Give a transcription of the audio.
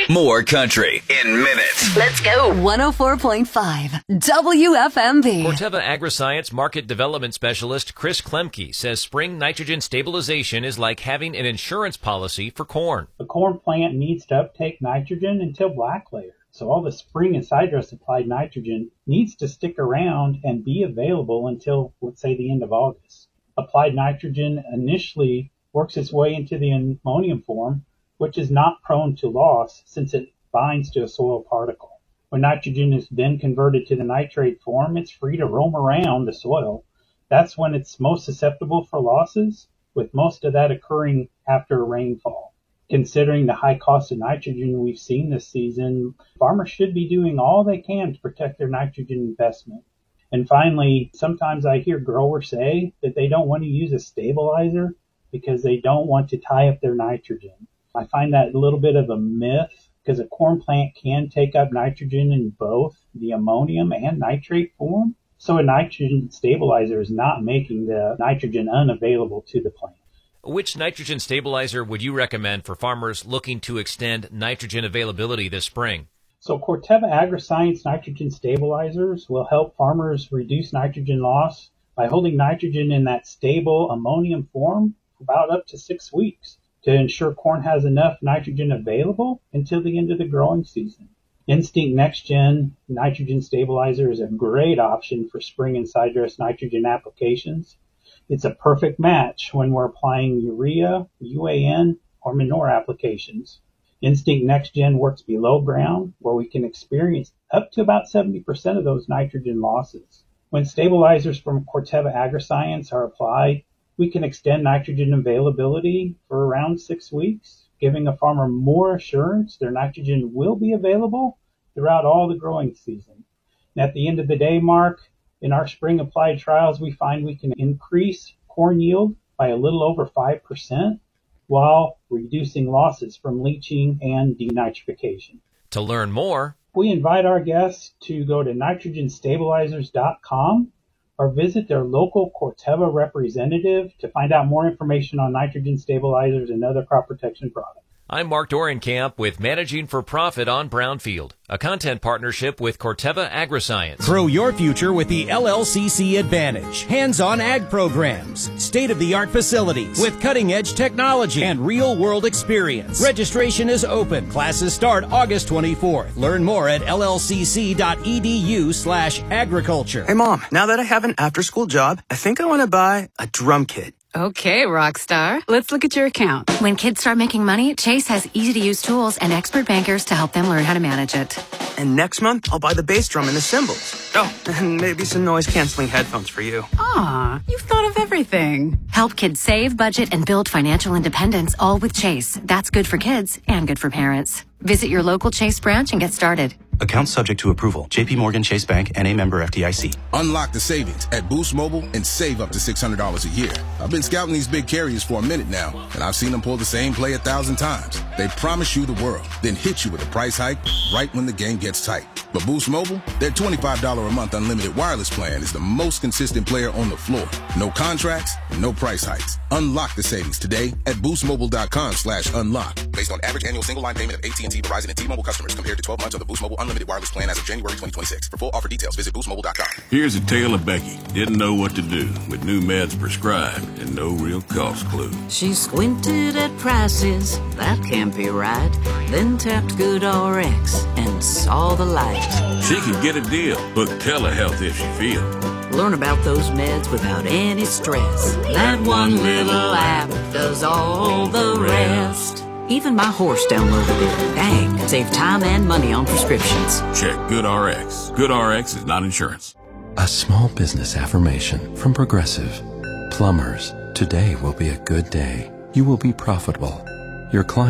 More country in minutes. Let's go. 104.5 WFMB. Corteva AgriScience Market Development Specialist Chris Klemke says spring nitrogen stabilization is like having an insurance policy for corn. The corn plant needs to uptake nitrogen until black layer. So all the spring and side dress applied nitrogen needs to stick around and be available until, let's say, the end of August. Applied nitrogen initially works its way into the ammonium form, which is not prone to loss since it binds to a soil particle. When nitrogen is then converted to the nitrate form, it's free to roam around the soil. That's when it's most susceptible for losses, with most of that occurring after a rainfall. Considering the high cost of nitrogen we've seen this season, farmers should be doing all they can to protect their nitrogen investment. And finally, sometimes I hear growers say that they don't want to use a stabilizer because they don't want to tie up their nitrogen. I find that a little bit of a myth because a corn plant can take up nitrogen in both the ammonium and nitrate form. So a nitrogen stabilizer is not making the nitrogen unavailable to the plant. Which nitrogen stabilizer would you recommend for farmers looking to extend nitrogen availability this spring? So Corteva AgriScience nitrogen stabilizers will help farmers reduce nitrogen loss by holding nitrogen in that stable ammonium form for about up to 6 weeks to ensure corn has enough nitrogen available until the end of the growing season. Instinct NextGen nitrogen stabilizer is a great option for spring and side dress nitrogen applications. It's a perfect match when we're applying urea, UAN, or manure applications. Instinct NextGen works below ground where we can experience up to about 70% of those nitrogen losses. When stabilizers from Corteva AgriScience are applied, we can extend nitrogen availability for around 6 weeks, giving a farmer more assurance their nitrogen will be available throughout all the growing season. And at the end of the day, Mark, in our spring applied trials, we find we can increase corn yield by a little over 5% while reducing losses from leaching and denitrification. To learn more, we invite our guests to go to nitrogenstabilizers.com or visit their local Corteva representative to find out more information on nitrogen stabilizers and other crop protection products. I'm Mark Dorenkamp with Managing for Profit on Brownfield, a content partnership with Corteva AgriScience. Grow your future with the LLCC Advantage. Hands-on ag programs, state-of-the-art facilities with cutting-edge technology and real-world experience. Registration is open. Classes start August 24th. Learn more at llcc.edu/agriculture. Hey, Mom, now that I have an after-school job, I think I want to buy a drum kit. Okay, Rockstar. Let's look at your account. When kids start making money, Chase has easy-to-use tools and expert bankers to help them learn how to manage it. And next month, I'll buy the bass drum and the cymbals. Oh, and maybe some noise-canceling headphones for you. Aw, you've thought of everything. Help kids save, budget, and build financial independence, all with Chase. That's good for kids and good for parents. Visit your local Chase branch and get started. Account subject to approval. JP Morgan Chase Bank, N.A. member FDIC. Unlock the savings at Boost Mobile and save up to $600 a year. I've been scouting these big carriers for a minute now, and I've seen them pull the same play 1,000 times. They promise you the world, then hit you with a price hike right when the game gets tight. But Boost Mobile, their $25 a month unlimited wireless plan is the most consistent player on the floor. No contracts, no price hikes. Unlock the savings today at boostmobile.com/unlock. Based on average annual single line payment of AT&T, Verizon, and T-Mobile customers compared to 12 months of the Boost Mobile unlimited wireless plan as of January 2026. For full offer details, visit boostmobile.com. Here's a tale of Becky. Didn't know what to do with new meds prescribed and no real cost clue. She squinted at prices, that can't be right. Then tapped GoodRx and saw the light. She can get a deal. Book telehealth if she feels. Learn about those meds without any stress. That one little app does all the rest. Even my horse downloaded it. Dang, save time and money on prescriptions. Check GoodRx. GoodRx is not insurance. A small business affirmation from Progressive. Plumbers, today will be a good day. You will be profitable. Your client